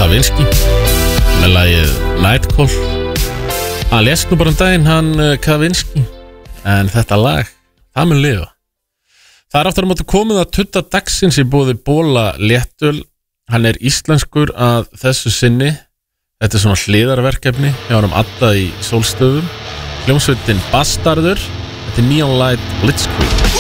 Kavinsky með lagið Nightcall. Hann lést nú bara daginn, hann Kavinsky, en þetta lag, það mun lifa. Það aftur á móti komið að tudda dagsins í boði Bola Léttöl. Hann íslenskur að þessu sinni. Þetta svona hliðarverkefni hjá honum Adda í Sólstöðum. Hljómsveitin Bastardur. Þetta Neon Light Blitzkrieg.